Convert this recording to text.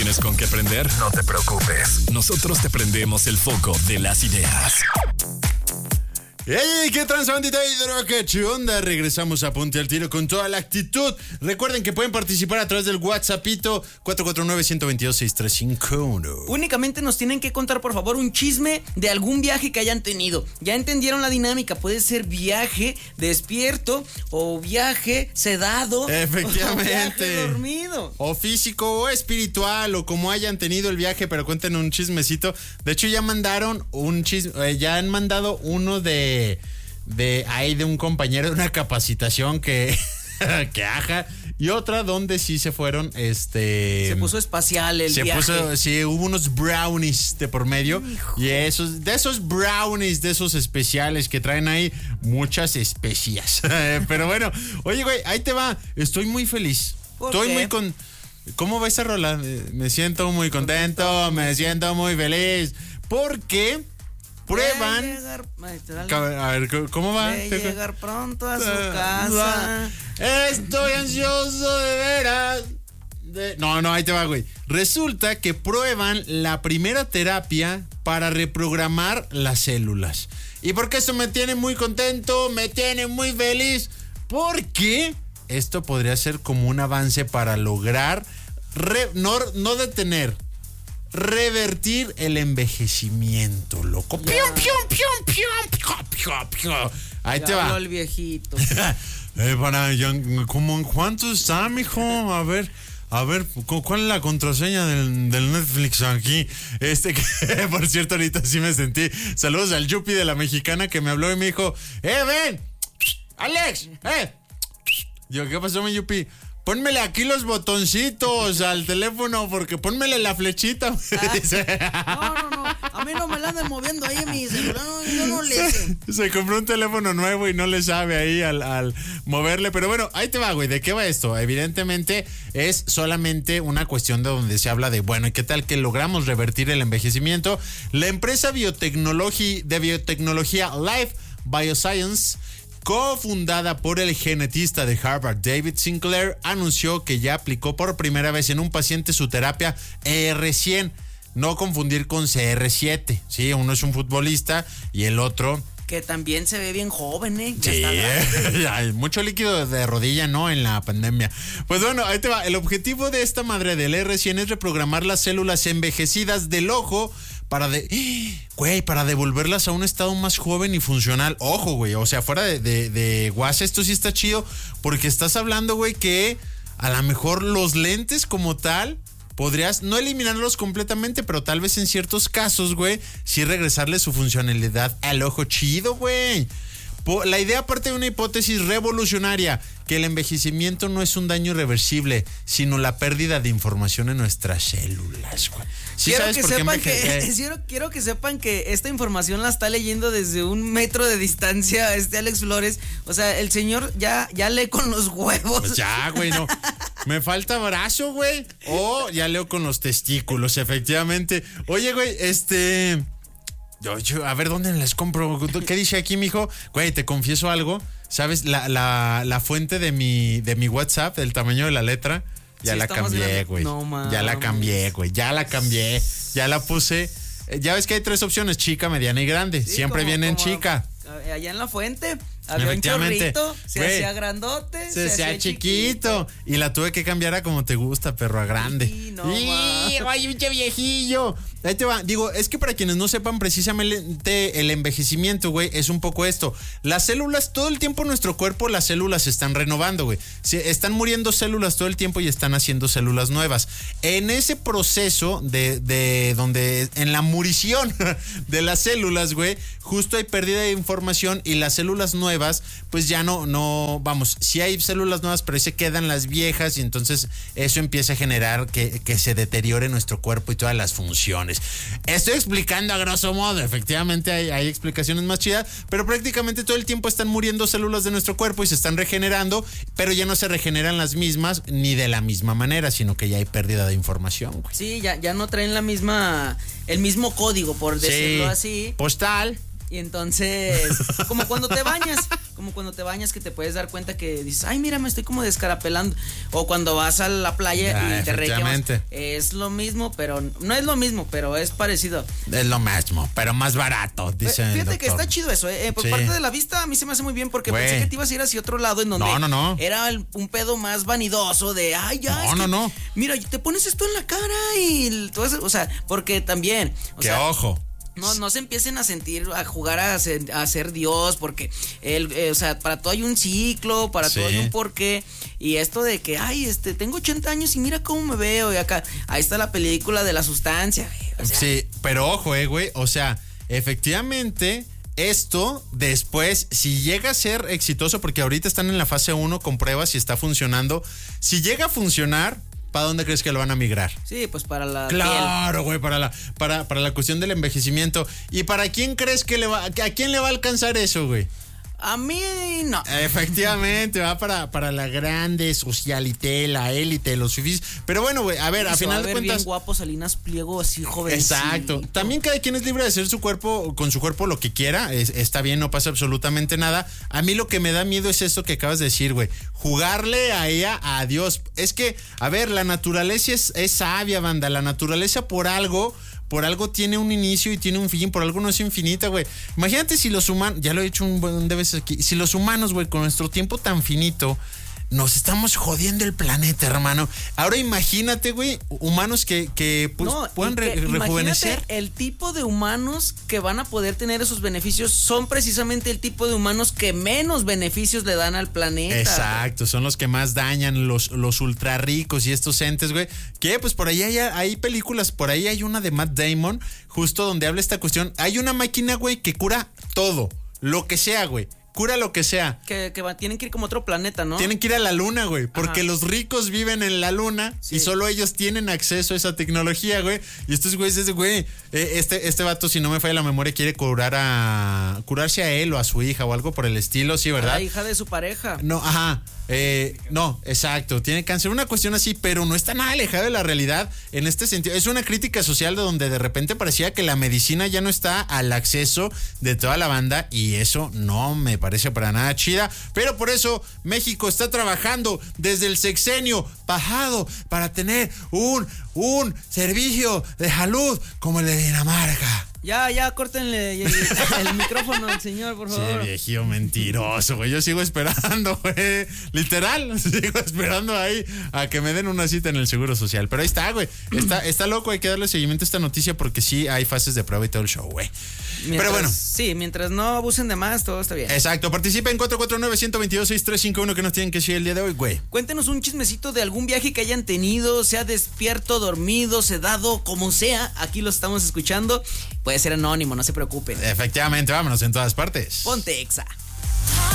tienes con qué prender? No te preocupes. Nosotros te prendemos el foco de las ideas. ¡Ey! ¿Qué transbandita hidroca? ¿Qué onda? Regresamos a Ponte al Tiro con toda la actitud. Recuerden que pueden participar a través del WhatsAppito 449-122-6351. Únicamente nos tienen que contar, por favor, un chisme de algún viaje que hayan tenido. Ya entendieron la dinámica. Puede ser viaje despierto o viaje sedado. Efectivamente. O viaje dormido. O físico o espiritual o como hayan tenido el viaje, pero cuenten un chismecito. De hecho, ya mandaron un chisme, ya han mandado uno de un compañero de una capacitación que y otra donde sí se fueron se puso espacial el viaje. Sí, hubo unos brownies de por medio. Hijo. Y esos brownies, de esos especiales que traen ahí muchas especias. Pero bueno, oye, güey, ahí te va. Estoy muy feliz. Estoy muy ¿Cómo va esa rola? Me siento muy contento, me siento muy feliz. Porque prueban. A ver, ¿cómo va? Llegar pronto a su casa. Estoy ansioso de veras. No, ahí te va, güey. Resulta que prueban la primera terapia para reprogramar las células. ¿Y por qué eso me tiene muy contento? Me tiene muy feliz. Porque esto podría ser como un avance para lograr no detener, revertir el envejecimiento, loco. Ahí te va. El viejito. ¿Cómo en cuánto está, mijo? A ver, ¿cuál es la contraseña del Netflix aquí? Que por cierto, ahorita sí me sentí. Saludos al Yupi de la Mexicana que me habló y me dijo, ven, Alex, Yo, ¿qué pasó, mi Yupi? Pónmele aquí los botoncitos al teléfono, porque pónmele la flechita. No. A mí no me la andan moviendo ahí en mi celular. Yo no le sé. Se compró un teléfono nuevo y no le sabe ahí al moverle. Pero bueno, ahí te va, güey. ¿De qué va esto? Evidentemente es solamente una cuestión de donde se habla de, bueno, ¿y qué tal que logramos revertir el envejecimiento? La empresa de biotecnología Life Bioscience, cofundada por el genetista de Harvard David Sinclair, anunció que ya aplicó por primera vez en un paciente su terapia ER100. No confundir con CR7. Sí, uno es un futbolista y el otro... Que también se ve bien joven, ¿eh? Sí, hay mucho líquido de rodilla, ¿no? En la pandemia. Pues bueno, ahí te va. El objetivo de esta madre del ER100 es reprogramar las células envejecidas del ojo para devolverlas a un estado más joven y funcional. Ojo, güey, o sea, fuera de guasa, esto sí está chido, porque estás hablando, güey, que a lo mejor los lentes como tal, podrías no eliminarlos completamente, pero tal vez en ciertos casos, güey, sí regresarle su funcionalidad al ojo. Chido, güey. La idea parte de una hipótesis revolucionaria, que el envejecimiento no es un daño irreversible, sino la pérdida de información en nuestras células, güey. ¿Sí quiero que sepan que esta información la está leyendo desde 1 metro de distancia Alex Flores. O sea, el señor ya lee con los huevos. Pues ya, güey, no. Me falta brazo, güey. O ya leo con los testículos, efectivamente. Oye, güey, Yo, a ver, ¿dónde las compro? ¿Qué dice aquí, mijo? Güey, te confieso algo. ¿Sabes? La fuente de mi WhatsApp, el tamaño de la letra, ya la cambié, güey. No, mames. Ya la cambié, güey. Ya la puse. Ya ves que hay 3 opciones: chica, mediana y grande. Sí, siempre vienen chica. Allá en la fuente había un chorrito, se hacía grandote, se hacía chiquito. Y la tuve que cambiar a como te gusta, perro, a grande. ¡Ay, un viejillo! Ahí te va. Digo, es que para quienes no sepan, precisamente el envejecimiento, güey, es un poco esto. Las células, todo el tiempo en nuestro cuerpo, las células se están renovando, güey. Están muriendo células todo el tiempo y están haciendo células nuevas. En ese proceso de donde, en la murición de las células, güey, justo hay pérdida de información y las células nuevas, pues ya no, vamos, sí hay células nuevas, pero ahí se quedan las viejas y entonces eso empieza a generar que se deteriore nuestro cuerpo y todas las funciones. Estoy explicando a grosso modo, efectivamente hay explicaciones más chidas, pero prácticamente todo el tiempo están muriendo células de nuestro cuerpo y se están regenerando, pero ya no se regeneran las mismas ni de la misma manera, sino que ya hay pérdida de información, güey. Sí, ya no traen el mismo código, por decirlo así. Postal. Y entonces, como cuando te bañas, como cuando te bañas que te puedes dar cuenta que dices, ay, mira, me estoy como descarapelando. O cuando vas a la playa y te requemas. Es lo mismo, pero no es lo mismo, pero es parecido. Es lo mismo, pero más barato, dice el Fíjate doctor. que está chido eso, Por parte de la vista, a mí se me hace muy bien porque pensé que te ibas a ir hacia otro lado en donde era un pedo más vanidoso de, ay, ya. No. Mira, te pones esto en la cara y todo eso, o sea, porque también. Ojo. No se empiecen a jugar a ser Dios, porque o sea, para todo hay un ciclo, para todo hay un porqué. Y esto de que, ay, tengo 80 años y mira cómo me veo. Y acá, ahí está la película de La Sustancia, o sea. Sí, pero ojo, güey, o sea, efectivamente, esto después, si llega a ser exitoso, porque ahorita están en la fase 1 con pruebas y está funcionando, si llega a funcionar, ¿para dónde crees que lo van a migrar? Sí, pues para la Claro, güey, para la cuestión del envejecimiento. ¿Y para quién crees que a quién le va a alcanzar eso, güey? A mí no. Efectivamente, va para la grande socialité, la élite, los fifís. Pero bueno, güey, a ver, a final de cuentas. Bien guapo, Salinas Pliego, así joven. Exacto. También cada quien es libre de hacer con su cuerpo lo que quiera. Está bien, no pasa absolutamente nada. A mí lo que me da miedo es esto que acabas de decir, güey. Jugarle a ella a Dios. Es que, a ver, la naturaleza es sabia, banda. La naturaleza por algo tiene un inicio y tiene un fin, por algo no es infinita, güey. Imagínate si los humanos, ya lo he dicho un buen de veces aquí, si los humanos, güey, con nuestro tiempo tan finito, nos estamos jodiendo el planeta, hermano. Ahora imagínate, güey, humanos que pues, puedan rejuvenecer. Imagínate, el tipo de humanos que van a poder tener esos beneficios son precisamente el tipo de humanos que menos beneficios le dan al planeta. Exacto, son los que más dañan, los ultra ricos y estos entes, güey. Que pues por ahí hay películas, por ahí hay una de Matt Damon, justo donde habla esta cuestión. Hay una máquina, güey, que cura todo, lo que sea, güey. Cura lo que sea. Que tienen que ir como a otro planeta, ¿no? Tienen que ir a la luna, güey. Porque los ricos viven en la luna y solo ellos tienen acceso a esa tecnología, güey. Y estos güeyes, güey, este vato, si no me falla la memoria, quiere curarse a él o a su hija o algo por el estilo, sí, ¿verdad? A la hija de su pareja. No, ajá. No, exacto, tiene cáncer, una cuestión así, pero no está nada alejada de la realidad en este sentido. Es una crítica social de donde de repente parecía que la medicina ya no está al acceso de toda la banda y eso no me parece para nada chida, pero por eso México está trabajando desde el sexenio pasado para tener un servicio de salud como el de Dinamarca. Ya, córtenle el micrófono al señor, por favor. Sí, viejillo mentiroso, güey. Yo sigo esperando, güey. Literal, sigo esperando ahí a que me den una cita en el Seguro Social. Pero ahí está, güey. Está loco, hay que darle seguimiento a esta noticia porque sí hay fases de prueba y todo el show, güey. Pero bueno. Sí, mientras no abusen de más, todo está bien. Exacto, participen 449-122-6351 que nos tienen que decir el día de hoy, güey. Cuéntenos un chismecito de algún viaje que hayan tenido, sea despierto, dormido, sedado, como sea. Aquí lo estamos escuchando. Puede ser anónimo, no se preocupen. Efectivamente, vámonos en todas partes. Ponte Exa.